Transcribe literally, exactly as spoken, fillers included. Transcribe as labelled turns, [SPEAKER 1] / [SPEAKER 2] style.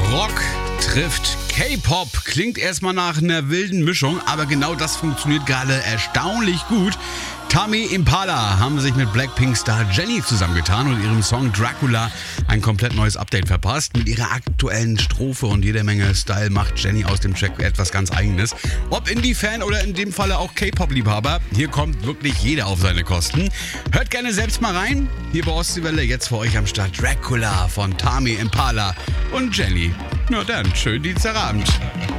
[SPEAKER 1] Rock trifft K-Pop. Klingt erstmal nach einer wilden Mischung, aber genau das funktioniert gerade erstaunlich gut. Tame Impala haben sich mit Blackpink-Star Jennie zusammengetan und ihrem Song Dracula ein komplett neues Update verpasst. Mit ihrer aktuellen Strophe und jeder Menge Style macht Jennie aus dem Track etwas ganz Eigenes. Ob Indie-Fan oder in dem Falle auch K-Pop-Liebhaber, hier kommt wirklich jeder auf seine Kosten. Hört gerne selbst mal rein. Hier bei Ostseewelle jetzt für euch am Start Dracula von Tame Impala und Jennie. Na dann, schönen Dienstagabend.